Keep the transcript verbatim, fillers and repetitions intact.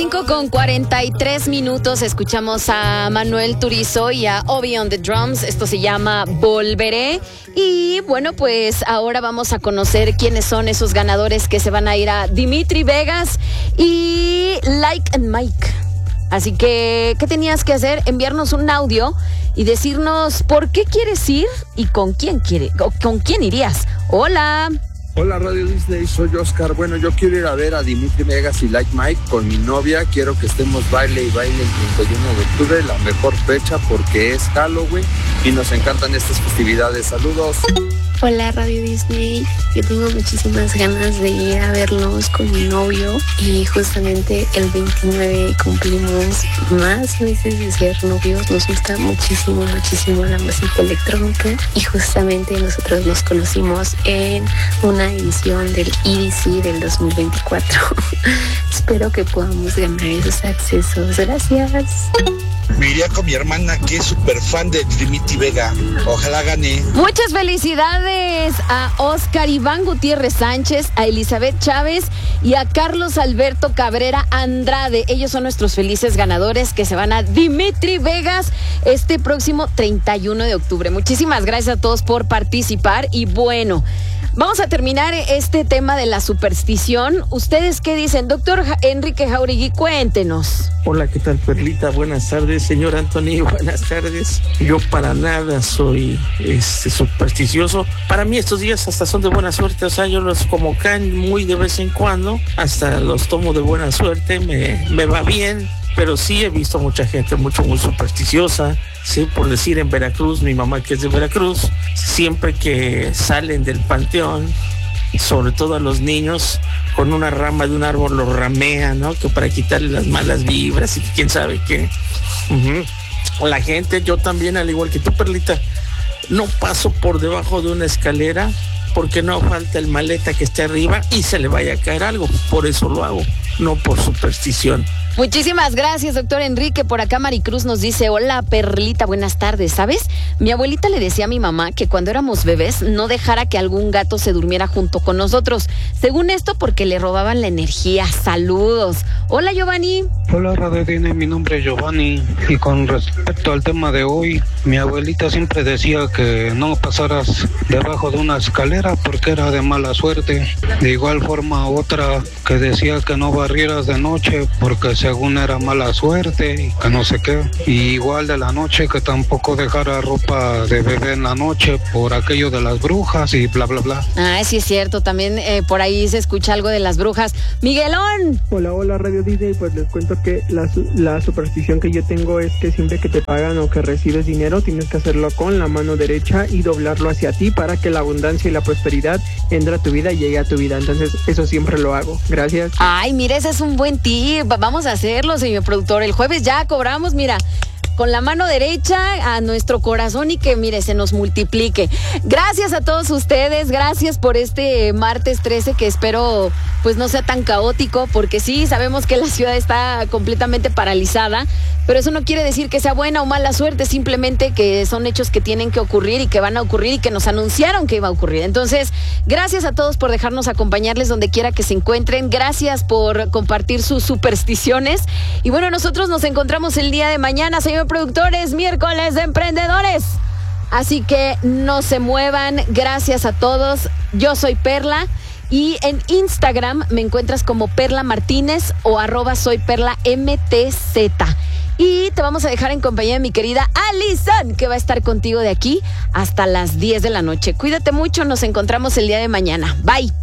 cinco con cuarenta y tres minutos, escuchamos a Manuel Turizo y a Obi on the Drums. Esto se llama Volveré. Y bueno, pues ahora vamos a conocer quiénes son esos ganadores que se van a ir a Dimitri Vegas y Like and Mike. Así que, ¿qué tenías que hacer? Enviarnos un audio y decirnos por qué quieres ir y con quién quiere, con quién irías. Hola. Hola Radio Disney, soy Oscar. Bueno, yo quiero ir a ver a Dimitri Vegas y Like Mike con mi novia. Quiero que estemos baile y baile el treinta y uno de octubre, la mejor fecha porque es Halloween y nos encantan estas festividades. Saludos. Hola Radio Disney, yo tengo muchísimas ganas de ir a verlos con mi novio y justamente el veintinueve cumplimos más meses de ser novios. Nos gusta muchísimo, muchísimo la música electrónica y justamente nosotros nos conocimos en una edición del E D C del dos mil veinticuatro. Espero que podamos ganar esos accesos. Gracias. Me iría con mi hermana que es súper fan de Dimitri Vega. Ojalá gane. Muchas felicidades a Oscar Iván Gutiérrez Sánchez, a Elizabeth Chávez y a Carlos Alberto Cabrera Andrade. Ellos son nuestros felices ganadores que se van a Dimitri Vegas este próximo treinta y uno de octubre. Muchísimas gracias a todos por participar y bueno, vamos a terminar este tema de la superstición. ¿Ustedes qué dicen? Doctor Enrique Jauregui, cuéntenos. Hola, ¿qué tal, Perlita? Buenas tardes, señor Anthony, buenas tardes. Yo para nada soy este, supersticioso. Para mí estos días hasta son de buena suerte, o sea, yo los como caen muy de vez en cuando, hasta los tomo de buena suerte, me, me va bien. Pero sí he visto mucha gente mucho muy supersticiosa, sí, por decir en Veracruz, mi mamá que es de Veracruz, siempre que salen del panteón, sobre todo a los niños, con una rama de un árbol los ramean, ¿no? Que para quitarle las malas vibras y quién sabe qué. Uh-huh. La gente, yo también, al igual que tú, Perlita, no paso por debajo de una escalera porque no falta el maleta que esté arriba y se le vaya a caer algo. Por eso lo hago, no por superstición. Muchísimas gracias, doctor Enrique. Por acá Maricruz nos dice, hola Perlita, buenas tardes. ¿Sabes? Mi abuelita le decía a mi mamá que cuando éramos bebés no dejara que algún gato se durmiera junto con nosotros. Según esto, porque le robaban la energía. Saludos. Hola Giovanni. Hola Radio Disney, mi nombre es Giovanni. Y con respecto al tema de hoy, mi abuelita siempre decía que no pasaras debajo de una escalera porque era de mala suerte. De igual forma otra que decía que no barrieras de noche porque según era mala suerte y que no sé qué. Y igual de la noche que tampoco dejara ropa de bebé en la noche por aquello de las brujas y bla bla bla. Ah, sí es cierto, también eh, por ahí se escucha algo de las brujas. Miguelón. Hola, hola Radio Disney, pues les cuento que la, la superstición que yo tengo es que siempre que te pagan o que recibes dinero tienes que hacerlo con la mano derecha y doblarlo hacia ti para que la abundancia y la prosperidad entre a tu vida y llegue a tu vida. Entonces eso siempre lo hago. Gracias. Ay, mira, ese es un buen tip. Vamos a hacerlo, señor productor. El jueves ya cobramos, mira, con la mano derecha a nuestro corazón y que, mire, se nos multiplique. Gracias a todos ustedes, gracias por este martes trece que espero pues no sea tan caótico, porque sí, sabemos que la ciudad está completamente paralizada, pero eso no quiere decir que sea buena o mala suerte, simplemente que son hechos que tienen que ocurrir y que van a ocurrir y que nos anunciaron que iba a ocurrir. Entonces, gracias a todos por dejarnos acompañarles donde quiera que se encuentren, gracias por compartir sus supersticiones y bueno, nosotros nos encontramos el día de mañana, señor productores, miércoles de emprendedores. Así que no se muevan, gracias a todos. Yo soy Perla y en Instagram me encuentras como Perla Martínez o arroba soy Perla M T Z. Y te vamos a dejar en compañía de mi querida Alison, que va a estar contigo de aquí hasta las diez de la noche. Cuídate mucho, nos encontramos el día de mañana. Bye.